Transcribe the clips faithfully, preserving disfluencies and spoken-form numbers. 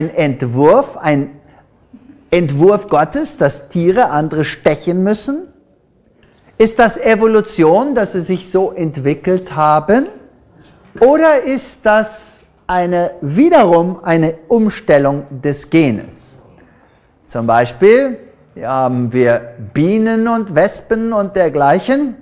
Entwurf, ein Entwurf Gottes, dass Tiere andere stechen müssen? Ist das Evolution, dass sie sich so entwickelt haben? Oder ist das eine, wiederum eine Umstellung des Genes? Zum Beispiel haben wir Bienen und Wespen und dergleichen.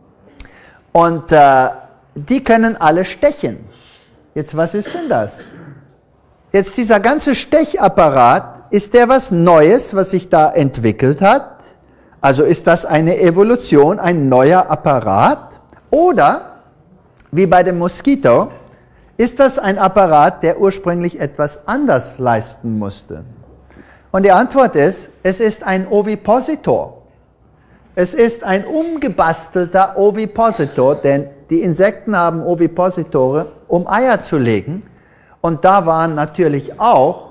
Und äh, die können alle stechen. Jetzt, was ist denn das? Jetzt dieser ganze Stechapparat, ist der was Neues, was sich da entwickelt hat? Also ist das eine Evolution, ein neuer Apparat? Oder, wie bei dem Moskito, ist das ein Apparat, der ursprünglich etwas anders leisten musste? Und die Antwort ist, es ist ein Ovipositor. Es ist ein umgebastelter Ovipositor, denn die Insekten haben Ovipositore, um Eier zu legen. Und da waren natürlich auch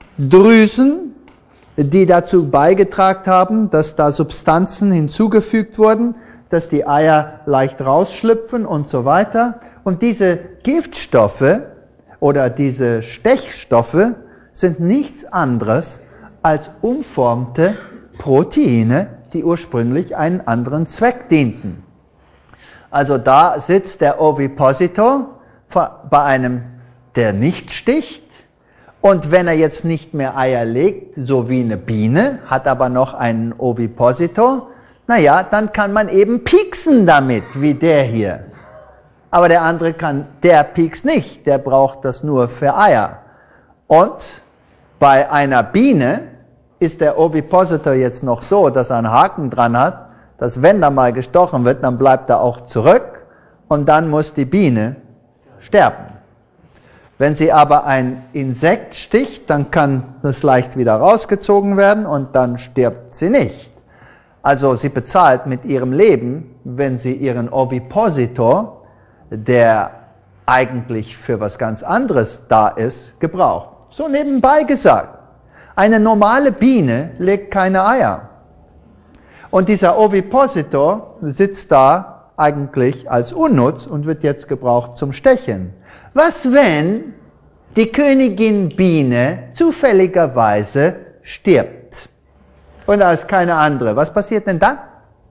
Drüsen, die dazu beigetragen haben, dass da Substanzen hinzugefügt wurden, dass die Eier leicht rausschlüpfen und so weiter. Und diese Giftstoffe oder diese Stechstoffe sind nichts anderes als umformte Proteine, die ursprünglich einen anderen Zweck dienten. Also da sitzt der Ovipositor bei einem, der nicht sticht. Und wenn er jetzt nicht mehr Eier legt, so wie eine Biene, hat aber noch einen Ovipositor, naja, dann kann man eben pieksen damit, wie der hier. Aber der andere kann, der piekst nicht, der braucht das nur für Eier. Und bei einer Biene ist der Ovipositor jetzt noch so, dass er einen Haken dran hat, dass wenn da mal gestochen wird, dann bleibt er auch zurück und dann muss die Biene sterben. Wenn sie aber ein Insekt sticht, dann kann das leicht wieder rausgezogen werden und dann stirbt sie nicht. Also sie bezahlt mit ihrem Leben, wenn sie ihren Ovipositor, der eigentlich für was ganz anderes da ist, gebraucht. So nebenbei gesagt, eine normale Biene legt keine Eier. Und dieser Ovipositor sitzt da eigentlich als unnutz und wird jetzt gebraucht zum Stechen. Was, wenn die Königin Biene zufälligerweise stirbt? Und da ist keine andere. Was passiert denn dann?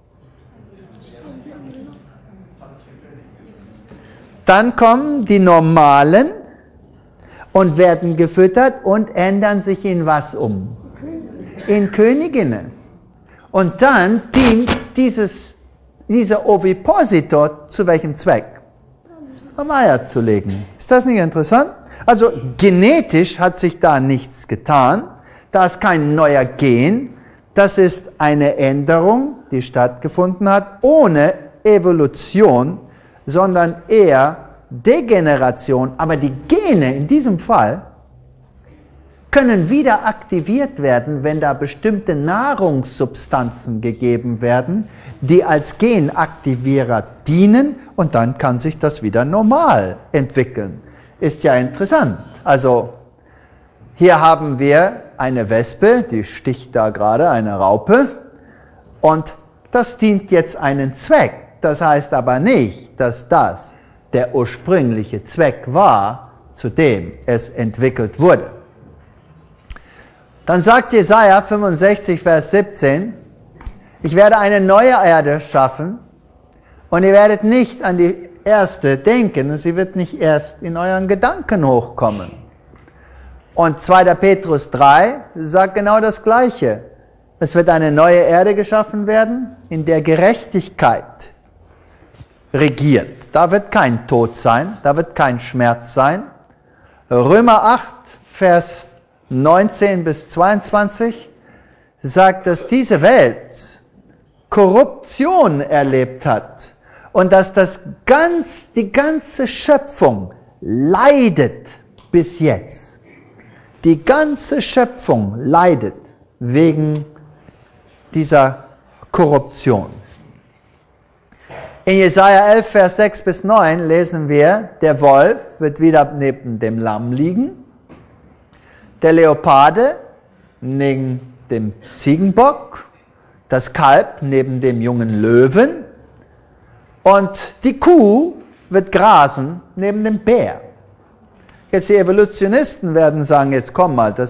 Dann kommen die Normalen und werden gefüttert und ändern sich in was um? In Königinnen. Und dann dient dieses, dieser Ovipositor zu welchem Zweck? Um Eier zu legen. Ist das nicht interessant? Also genetisch hat sich da nichts getan. Da ist kein neuer Gen. Das ist eine Änderung, die stattgefunden hat, ohne Evolution, sondern eher Degeneration. Aber die Gene in diesem Fall können wieder aktiviert werden, wenn da bestimmte Nahrungssubstanzen gegeben werden, die als Genaktivierer dienen und dann kann sich das wieder normal entwickeln. Ist ja interessant. Also hier haben wir eine Wespe, die sticht da gerade, eine Raupe und das dient jetzt einen Zweck. Das heißt aber nicht, dass das der ursprüngliche Zweck war, zu dem es entwickelt wurde. Dann sagt Jesaja fünfundsechzig, Vers siebzehn, ich werde eine neue Erde schaffen und ihr werdet nicht an die erste denken und sie wird nicht erst in euren Gedanken hochkommen. Und zweiter Petrus drei sagt genau das Gleiche. Es wird eine neue Erde geschaffen werden, in der Gerechtigkeit regiert. Da wird kein Tod sein, da wird kein Schmerz sein. Römer acht, Vers neunzehn bis zweiundzwanzig sagt, dass diese Welt Korruption erlebt hat und dass das ganz, die ganze Schöpfung leidet bis jetzt. Die ganze Schöpfung leidet wegen dieser Korruption. In Jesaja elf, Vers sechs bis neun lesen wir, der Wolf wird wieder neben dem Lamm liegen, der Leoparde neben dem Ziegenbock, das Kalb neben dem jungen Löwen und die Kuh wird grasen neben dem Bär. Jetzt die Evolutionisten werden sagen, jetzt komm mal, das